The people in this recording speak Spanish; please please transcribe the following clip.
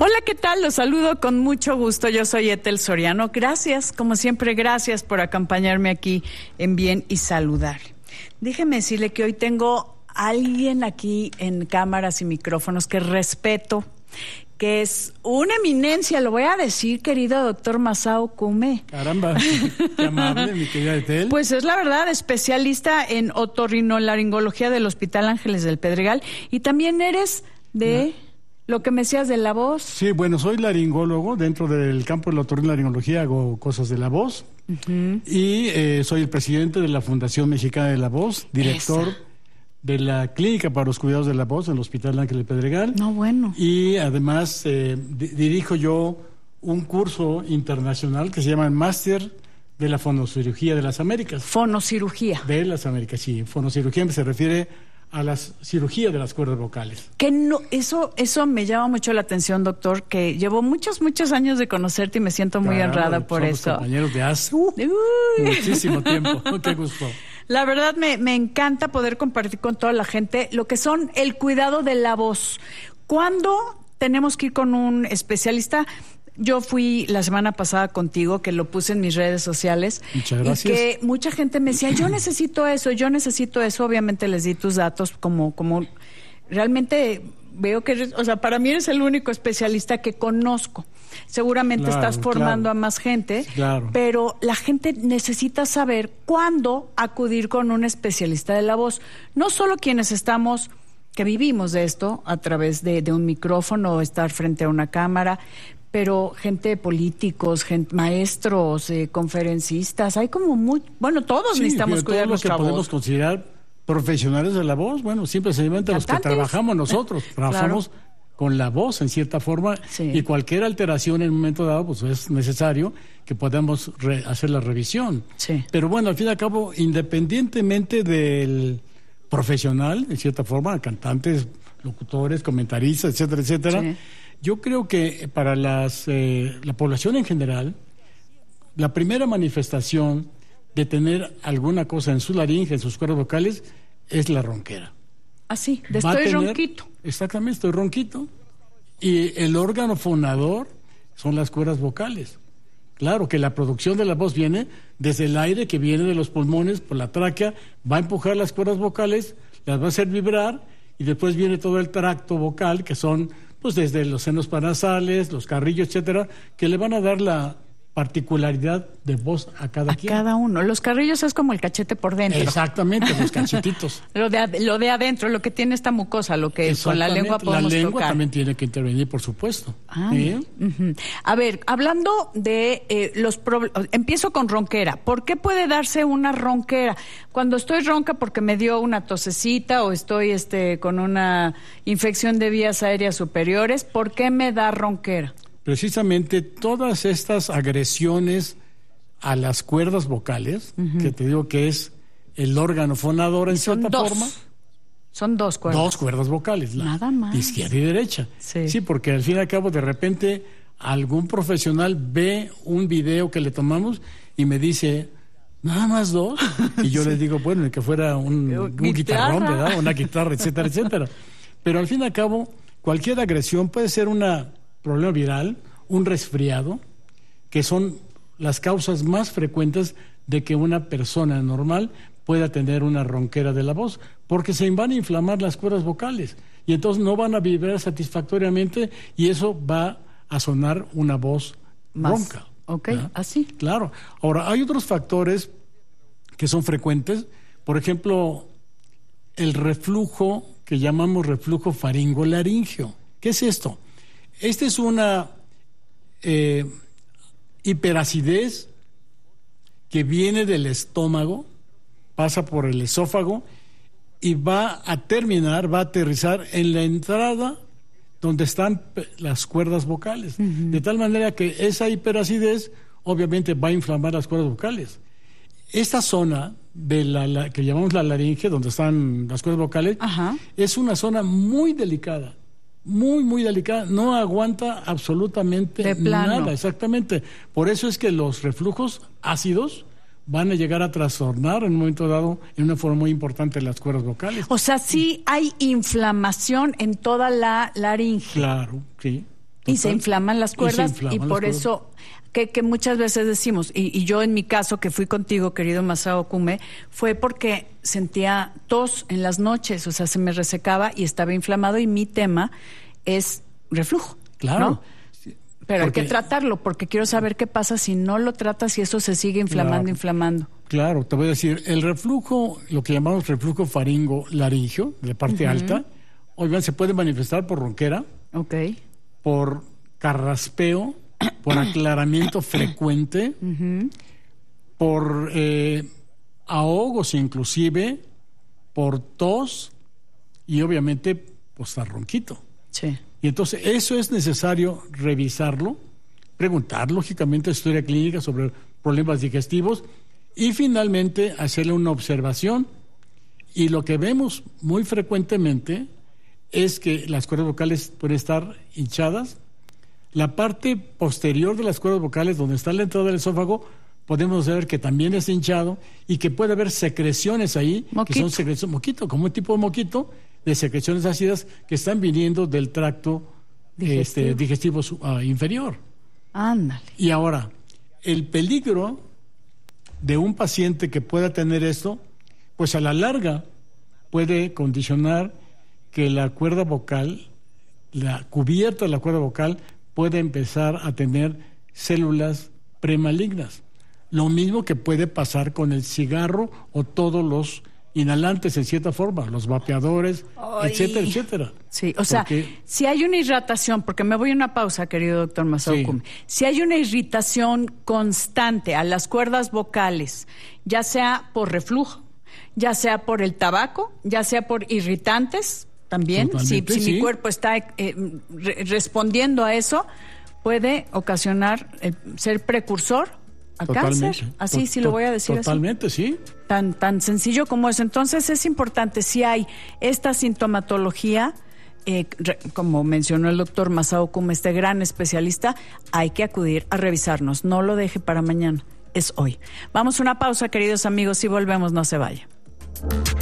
Hola, ¿qué tal? Los saludo con mucho gusto. Yo soy Ethel Soriano. Gracias, como siempre, gracias por acompañarme aquí en Bien y Saludar. Déjeme decirle que hoy tengo a alguien aquí en cámaras y micrófonos que respeto, que es una eminencia, lo voy a decir, querido doctor Masao Kume. Caramba, qué amable, mi querida Ethel. Pues es la verdad, especialista en otorrinolaringología del Hospital Ángeles del Pedregal, y también eres de lo que me decías de la voz. Sí, bueno, soy laringólogo, dentro del campo de la otorrinolaringología hago cosas de la voz, y soy el presidente de la Fundación Mexicana de la Voz, director de la Clínica para los Cuidados de la Voz en el Hospital Ángeles del Pedregal. No, bueno. Y además dirijo yo un curso internacional que se llama el Máster de la Fonocirugía de las Américas. Fonocirugía. De las Américas, sí. Fonocirugía se refiere a la cirugía de las cuerdas vocales. Que no, eso me llama mucho la atención, doctor, que llevo muchos años de conocerte y me siento muy honrada por eso. Somos compañeros de hace muchísimo tiempo. Qué gusto. La verdad me encanta poder compartir con toda la gente lo que son el cuidado de la voz. ¿Cuándo tenemos que ir con un especialista? Yo fui la semana pasada contigo, que lo puse en mis redes sociales. Muchas gracias. Y que mucha gente me decía, yo necesito eso. Obviamente les di tus datos como realmente veo que para mí eres el único especialista que conozco. Seguramente estás formando a más gente, pero la gente necesita saber cuándo acudir con un especialista de la voz. No solo quienes que vivimos de esto a través de un micrófono o estar frente a una cámara, pero gente, políticos, maestros, conferencistas, hay como todos necesitamos cuidar nuestra voz. Todos los que podemos considerar profesionales de la voz, simplemente los que trabajamos nosotros, trabajamos con la voz en cierta forma, y cualquier alteración en un momento dado, pues es necesario que podamos hacer la revisión. Sí. Pero bueno, al fin y al cabo, independientemente del profesional, en cierta forma, cantantes, locutores, comentaristas, etcétera, etcétera, yo creo que para la población en general, la primera manifestación de tener alguna cosa en su laringe, en sus cuerdas vocales, es la ronquera. Así, estoy ronquito. Exactamente, estoy ronquito. Y el órgano fonador son las cuerdas vocales. Claro que la producción de la voz viene desde el aire que viene de los pulmones por la tráquea, va a empujar las cuerdas vocales, las va a hacer vibrar, y después viene todo el tracto vocal, que son desde los senos paranasales, los carrillos, etcétera, que le van a dar la particularidad de voz a cada quien. Cada uno. Los carrillos es como el cachete por dentro. Exactamente, los cachetitos. Lo de adentro, lo que tiene esta mucosa, lo que con la lengua podemos tocar. La lengua también tiene que intervenir, por supuesto. A ver, hablando de empiezo con ronquera. ¿Por qué puede darse una ronquera? Cuando estoy ronca porque me dio una tosecita o estoy con una infección de vías aéreas superiores, ¿por qué me da ronquera? Precisamente todas estas agresiones a las cuerdas vocales, que te digo que es el órgano fonador en cierta forma. Son dos cuerdas. Dos cuerdas vocales. Nada más. Izquierda y derecha. Sí, porque al fin y al cabo de repente algún profesional ve un video que le tomamos y me dice, ¿nada más dos? Y yo les digo, bueno, que fuera un guitarrón, ¿verdad? Una guitarra, etcétera, etcétera. Pero al fin y al cabo, cualquier agresión puede ser un problema viral, un resfriado, que son las causas más frecuentes de que una persona normal pueda tener una ronquera de la voz, porque se van a inflamar las cuerdas vocales y entonces no van a vibrar satisfactoriamente y eso va a sonar una voz ronca. Ok, así. Claro. Ahora, hay otros factores que son frecuentes, por ejemplo, el reflujo que llamamos reflujo faringolaríngeo. ¿Qué es esto? Esta es una hiperacidez que viene del estómago, pasa por el esófago y va a aterrizar en la entrada donde están las cuerdas vocales. De tal manera que esa hiperacidez obviamente va a inflamar las cuerdas vocales. Esta zona de la que llamamos la laringe, donde están las cuerdas vocales, es una zona muy delicada. Muy delicada, no aguanta absolutamente nada, exactamente. Por eso es que los reflujos ácidos van a llegar a trastornar en un momento dado en una forma muy importante las cuerdas vocales. O sea, sí hay inflamación en toda la laringe. Claro, sí. Y se inflaman las cuerdas y por eso que muchas veces decimos, y yo en mi caso que fui contigo, querido Masao Kume, fue porque sentía tos en las noches, o sea, se me resecaba y estaba inflamado y mi tema es reflujo. Claro. ¿no? Pero hay que tratarlo porque quiero saber qué pasa si no lo tratas y eso se sigue inflamando. Claro, te voy a decir, el reflujo, lo que llamamos reflujo faringo-laringio, de la parte alta, oigan, se puede manifestar por ronquera, por carraspeo, por aclaramiento frecuente, por ahogos inclusive, por tos y obviamente pues estar ronquito. Sí. Y entonces eso es necesario revisarlo, preguntar lógicamente historia clínica sobre problemas digestivos y finalmente hacerle una observación. Y lo que vemos muy frecuentemente es que las cuerdas vocales pueden estar hinchadas. La parte posterior de las cuerdas vocales, donde está la entrada del esófago, podemos ver que también es hinchado y que puede haber secreciones ahí, que son secreciones, moquito, como un tipo de moquito, de secreciones ácidas que están viniendo del tracto digestivo inferior. Ándale. Y ahora, el peligro de un paciente que pueda tener esto, pues a la larga puede condicionar que la cuerda vocal, la cubierta de la cuerda vocal, puede empezar a tener células premalignas. Lo mismo que puede pasar con el cigarro o todos los inhalantes en cierta forma, los vapeadores, etcétera, etcétera. Sí, o sea, si hay una irritación, porque me voy a una pausa, querido doctor Masao Kume, si hay una irritación constante a las cuerdas vocales, ya sea por reflujo, ya sea por el tabaco, ya sea por irritantes, también, si mi cuerpo está respondiendo a eso, puede ocasionar ser precursor a cáncer, así sí lo voy a decir. Totalmente, así. sí. Tan sencillo como eso. Entonces es importante, si hay esta sintomatología, como mencionó el doctor Masao Kume, este gran especialista, hay que acudir a revisarnos. No lo deje para mañana, es hoy. Vamos a una pausa, queridos amigos, y volvemos, no se vaya.